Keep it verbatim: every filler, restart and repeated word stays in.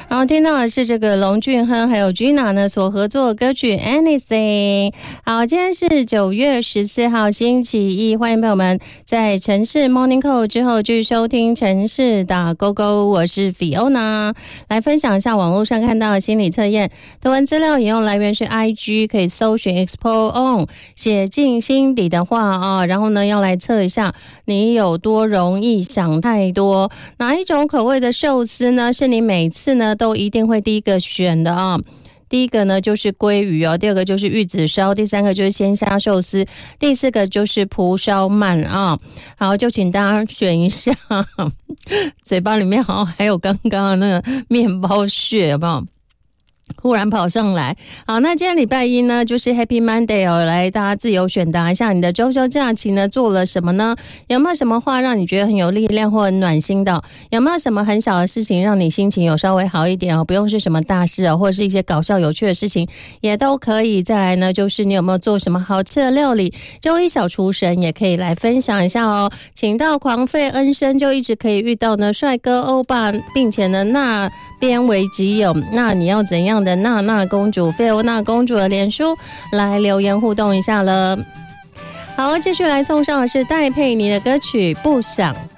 然后听到的是这个龙俊亨还有 Gina 呢所合作的歌曲 Anything。 好，今天是九月十四号星期一，欢迎朋友们在城市 Morning Call 之后继续收听城市打勾勾，我是 Fiona， 来分享一下网络上看到的心理测验。图文资料引用来源是 I G， 可以搜寻 Explore On， 写进心底的话啊，然后呢要来测一下你有多容易想太多。哪一种口味的寿司呢是你每次呢都一定会第一个选的啊？第一个呢就是鲑鱼哦，第二个就是玉子烧，第三个就是鲜虾寿司，第四个就是蒲烧鳗啊。好，就请大家选一下，嘴巴里面好像还有刚刚的那个面包屑，有没有？忽然跑上来。好，那今天礼拜一呢就是 Happy Monday 哦，来大家自由选答一下你的周休假期呢做了什么呢？有没有什么话让你觉得很有力量或很暖心的？有没有什么很小的事情让你心情有稍微好一点哦？不用是什么大事哦，或者是一些搞笑有趣的事情也都可以。再来呢就是你有没有做什么好吃的料理？周一小厨神也可以来分享一下哦。请到狂吠恩生就一直可以遇到呢帅哥欧巴，并且呢那边为己有。那你要怎样的娜娜公主菲欧娜公主的脸书来留言互动一下了。好，继续来送上的是戴佩妮的歌曲不想